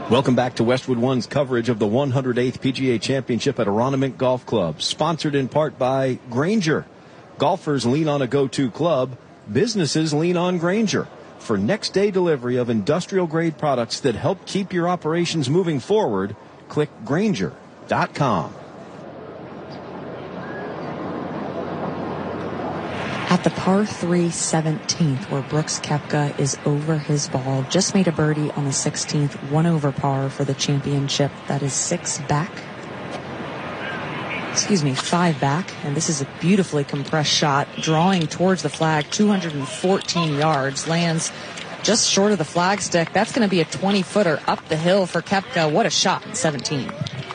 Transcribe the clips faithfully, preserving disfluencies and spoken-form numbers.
Welcome back to Westwood One's coverage of the one hundred eighth P G A Championship at Aronimink Golf Club, sponsored in part by Grainger. Golfers lean on a go-to club. Businesses lean on Grainger. For next-day delivery of industrial-grade products that help keep your operations moving forward, click Grainger dot com. At the par three seventeenth, where Brooks Koepka is over his ball, just made a birdie on the sixteenth, one over par for the championship. That is six back. Excuse me, five back. And this is a beautifully compressed shot, drawing towards the flag, two hundred fourteen yards, lands just short of the flagstick. That's going to be a twenty-footer up the hill for Koepka. What a shot in seventeen.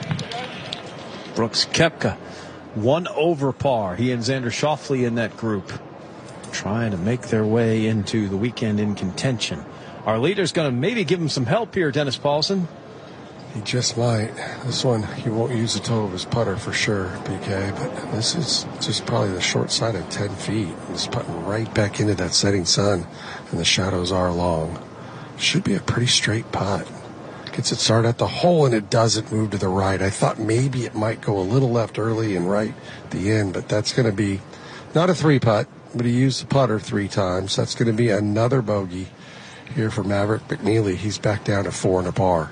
Brooks Koepka, one over par. He and Xander Schauffele in that group, trying to make their way into the weekend in contention. Our leader's going to maybe give him some help here, Dennis Paulson. He just might. This one, he won't use the toe of his putter for sure, B K, but this is just probably the short side of ten feet. He's putting right back into that setting sun, and the shadows are long. Should be a pretty straight putt. Gets it started at the hole, and it doesn't move to the right. I thought maybe it might go a little left early and right at the end, but that's going to be not a three putt, but he used the putter three times. That's going to be another bogey here for Maverick McNealy. He's back down to four and a par.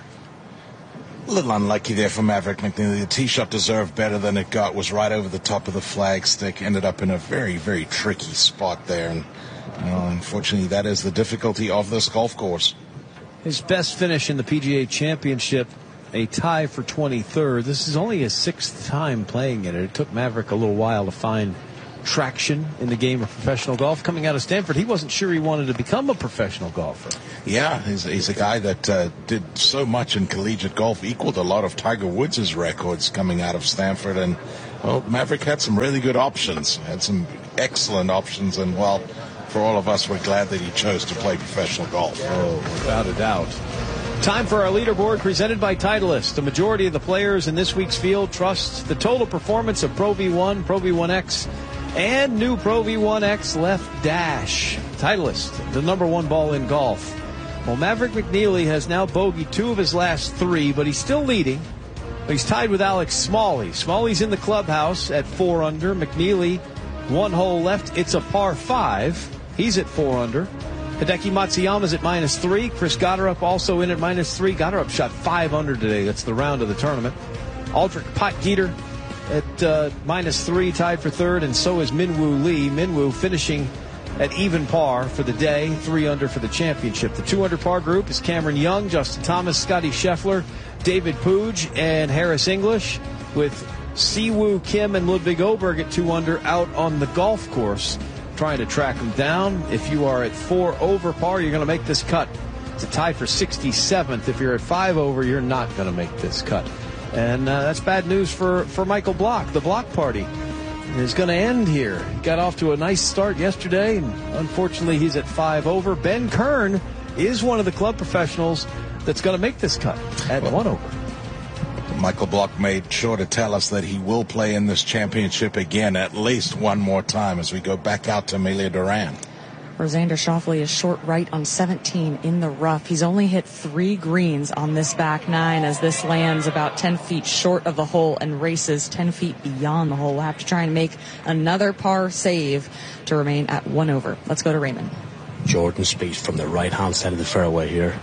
A little unlucky there for Maverick McNealy. The tee shot deserved better than it got. Was right over the top of the flagstick. Ended up in a very, very tricky spot there. And you know, unfortunately, that is the difficulty of this golf course. His best finish in the P G A Championship, a tie for twenty-third. This is only his sixth time playing in it. It took Maverick a little while to find traction in the game of professional golf. Coming out of Stanford, he wasn't sure he wanted to become a professional golfer. Yeah, he's, he's a guy that uh, did so much in collegiate golf, equaled a lot of Tiger Woods' records coming out of Stanford. And, well, Maverick had some really good options, had some excellent options. And, well, for all of us, we're glad that he chose to play professional golf. Oh, without a doubt. Time for our leaderboard presented by Titleist. The majority of the players in this week's field trust the total performance of Pro V one, Pro V one X, and new Pro V one X Left Dash. Titleist, the number one ball in golf. Well, Maverick McNealy has now bogeyed two of his last three, but he's still leading. He's tied with Alex Smalley. Smalley's in the clubhouse at four under. McNealy, one hole left. It's a par five. He's at four under. Hideki Matsuyama's at minus three. Chris Gotterup also in at minus three. Gotterup shot five under today. That's the round of the tournament. Aldrich Potgieter at uh, minus three, tied for third, and so is Minwoo Lee. Minwoo finishing at even par for the day, three under for the championship. The two under par group is Cameron Young, Justin Thomas, Scotty Scheffler, David Puig, and Harris English, with Siwoo Kim and Ludwig Oberg at two under out on the golf course, trying to track them down. If you are at four over par, you're going to make this cut. It's a tie for sixty-seventh. If you're at five over, you're not going to make this cut. And uh, that's bad news for, for Michael Block. The Block Party is going to end here. Got off to a nice start yesterday, and unfortunately he's at five over. Ben Kern is one of the club professionals that's going to make this cut at well, one over. Michael Block made sure to tell us that he will play in this championship again at least one more time as we go back out to Amelia Duran. Xander Schauffele is short right on seventeen in the rough. He's only hit three greens on this back nine as this lands about ten feet short of the hole and races ten feet beyond the hole. We'll have to try and make another par save to remain at one over. Let's go to Raymond. Jordan Spieth from the right-hand side of the fairway here.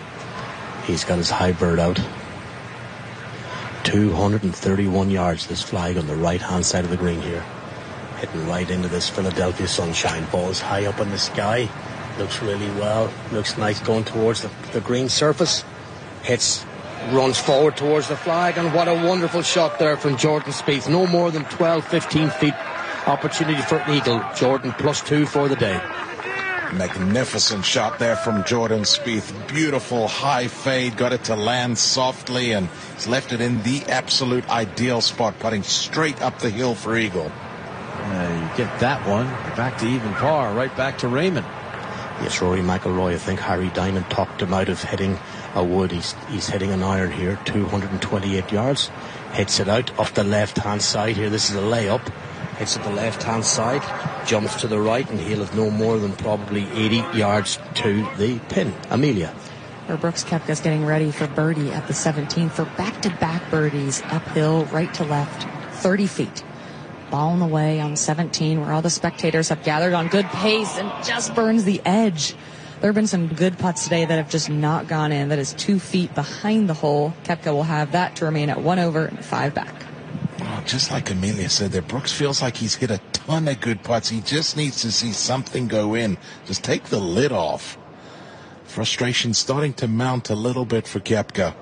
He's got his high bird out. two hundred thirty-one yards, this flag on the right-hand side of the green here. Hitting right into this Philadelphia sunshine. Ball's high up in the sky. Looks really well. Looks nice going towards the, the green surface. Hits, runs forward towards the flag, and what a wonderful shot there from Jordan Spieth. No more than twelve, fifteen feet opportunity for an eagle. Jordan plus two for the day. Magnificent shot there from Jordan Spieth. Beautiful high fade. Got it to land softly, and he's left it in the absolute ideal spot, putting straight up the hill for eagle. Uh, you get that one. You're back to even par. Right back to Raymond. Yes, Rory McIlroy. I think Harry Diamond talked him out of hitting a wood. He's, he's hitting an iron here, two hundred twenty-eight yards. Hits it out off the left-hand side here. This is a layup. Hits it the left-hand side. Jumps to the right, and he'll have no more than probably eighty yards to the pin. Amelia. where Brooks Koepka's getting ready for birdie at the seventeenth for back-to-back birdies uphill, right to left, thirty feet. Ball in the way on seventeen, where all the spectators have gathered on good pace and just burns the edge. There have been some good putts today that have just not gone in. That is two feet behind the hole. Koepka will have that to remain at one over and five back. Oh, just like Amelia said there, Brooks feels like he's hit a ton of good putts. He just needs to see something go in. Just take the lid off. Frustration starting to mount a little bit for Koepka.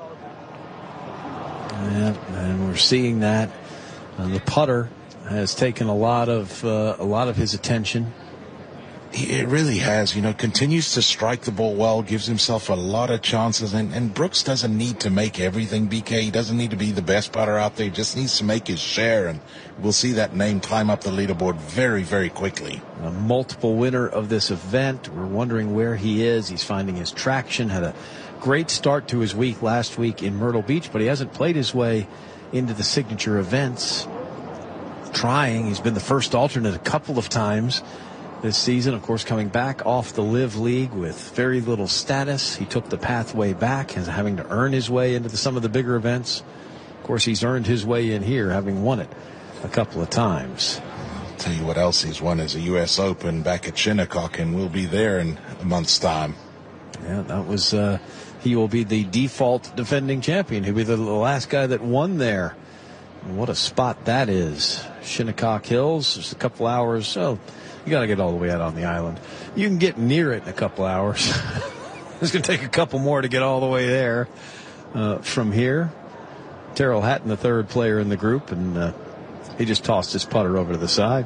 Yeah, and we're seeing that. Uh, the putter has taken a lot of uh, a lot of his attention. He, it really has, you know, continues to strike the ball well, gives himself a lot of chances, and, and Brooks doesn't need to make everything, B K. He doesn't need to be the best putter out there. He just needs to make his share, and we'll see that name climb up the leaderboard very, very quickly. A multiple winner of this event. We're wondering where he is. He's finding his traction. Had a great start to his week last week in Myrtle Beach, but he hasn't played his way into the signature events. Trying. He's been the first alternate a couple of times this season, of course, coming back off the Live League with very little status. He took the pathway back, as having to earn his way into the, some of the bigger events. Of course, he's earned his way in here, having won it a couple of times. I'll tell you what else he's won is a U S Open back at Shinnecock, and we'll be there in a month's time. Yeah, that was, uh, he will be the default defending champion. He'll be the last guy that won there. And what a spot that is. Shinnecock Hills, just a couple hours, so you got to get all the way out on the island. You can get near it in a couple hours. It's going to take a couple more to get all the way there uh, from here. Tyrrell Hatton, the third player in the group, and uh, he just tossed his putter over to the side.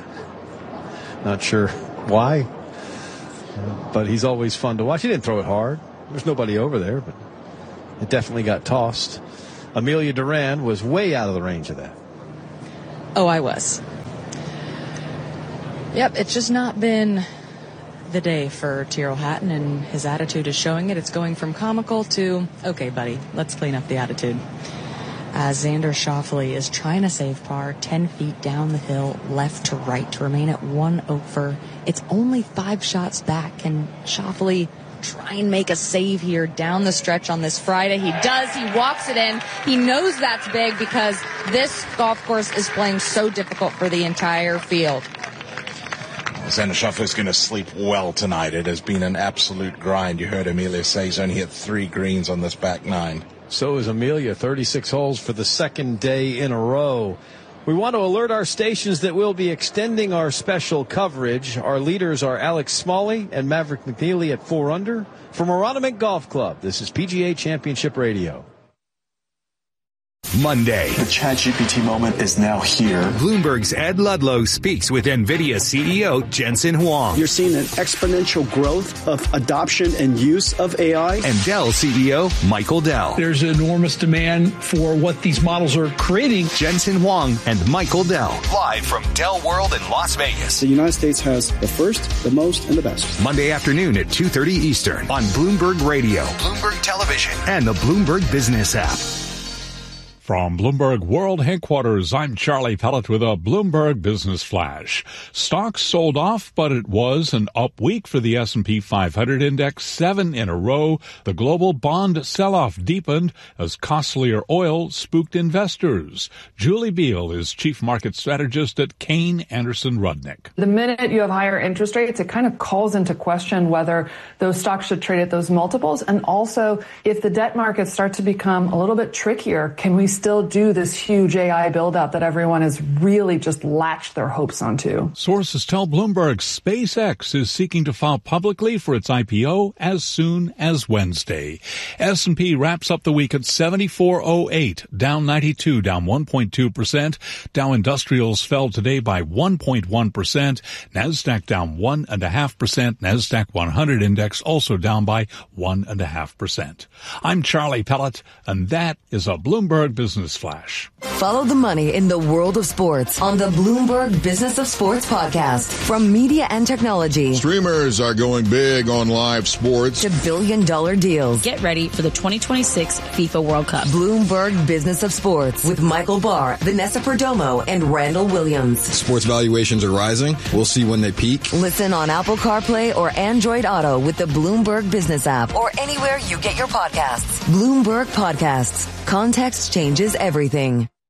Not sure why, uh, but he's always fun to watch. He didn't throw it hard. There's nobody over there, but it definitely got tossed. Amelia Duran was way out of the range of that. Oh, I was. Yep, it's just not been the day for Tyrrell Hatton, and his attitude is showing it. It's going from comical to, okay, buddy, let's clean up the attitude. As Xander Schauffele is trying to save par ten feet down the hill, left to right, to remain at one over. It's only five shots back. Can Schauffele try and make a save here down the stretch on this Friday? He does. He walks it in. He knows that's big because this golf course is playing so difficult for the entire field. Xander Schauffele is going to sleep well tonight. It has been an absolute grind. You heard Amelia say he's only hit three greens on this back nine. So is Amelia, thirty-six holes for the second day in a row. We want to alert our stations that we'll be extending our special coverage. Our leaders are Alex Smalley and Maverick McNeely at four under. From Aronimink Golf Club, this is P G A Championship Radio. Monday. The ChatGPT moment is now here. Bloomberg's Ed Ludlow speaks with NVIDIA C E O Jensen Huang. You're seeing an exponential growth of adoption and use of A I. And Dell C E O Michael Dell. There's enormous demand for what these models are creating. Jensen Huang and Michael Dell. Live from Dell World in Las Vegas. The United States has the first, the most, and the best. Monday afternoon at two thirty Eastern on Bloomberg Radio, Bloomberg Television, and the Bloomberg Business app. From Bloomberg World Headquarters, I'm Charlie Pellet with a Bloomberg Business Flash. Stocks sold off, but it was an up week for the S and P five hundred index, seven in a row. The global bond sell-off deepened as costlier oil spooked investors. Julie Beal is chief market strategist at Kayne Anderson Rudnick. The minute you have higher interest rates, it kind of calls into question whether those stocks should trade at those multiples. And also, if the debt markets start to become a little bit trickier, can we still do this huge A I build-out that everyone has really just latched their hopes onto? Sources tell Bloomberg SpaceX is seeking to file publicly for its I P O as soon as Wednesday. S and P wraps up the week at seventy-four oh eight, down ninety-two, down one point two percent. Dow Industrials fell today by one point one percent. NASDAQ down one point five percent. NASDAQ one hundred index also down by one point five percent. I'm Charlie Pellet, and that is a Bloomberg Business Flash. Follow the money in the world of sports on the Bloomberg Business of Sports podcast. From media and technology. Streamers are going big on live sports. To billion dollar deals. Get ready for the twenty twenty-six FIFA World Cup. Bloomberg Business of Sports with Michael Barr, Vanessa Perdomo, and Randall Williams. Sports valuations are rising. We'll see when they peak. Listen on Apple CarPlay or Android Auto with the Bloomberg Business app or anywhere you get your podcasts. Bloomberg Podcasts. Context changes everything.